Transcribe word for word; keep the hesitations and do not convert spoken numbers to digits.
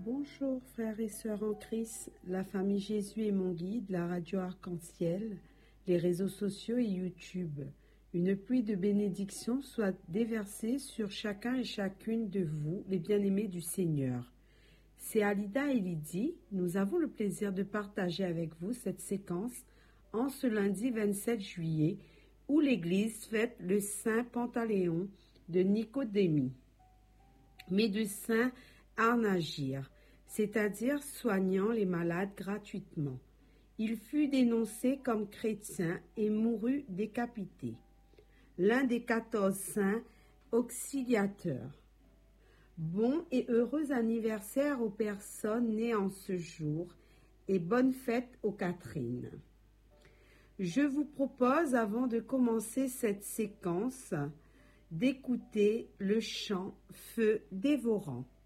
Bonjour frères et sœurs en Christ, la famille Jésus est mon guide, la radio Arc-en-Ciel, les réseaux sociaux et YouTube. Une pluie de bénédictions soit déversée sur chacun et chacune de vous, les bien-aimés du Seigneur. C'est Alida et Lydie, nous avons le plaisir de partager avec vous cette séquence en ce lundi vingt-sept juillet où l'Église fête le Saint Pantaléon de Nicodémie, médecin Arnagir, c'est-à-dire soignant les malades gratuitement. Il fut dénoncé comme chrétien et mourut décapité. L'un des quatorze saints auxiliateurs. Bon et heureux anniversaire aux personnes nées en ce jour et bonne fête aux Catherine. Je vous propose, avant de commencer cette séquence, d'écouter le chant Feu dévorant.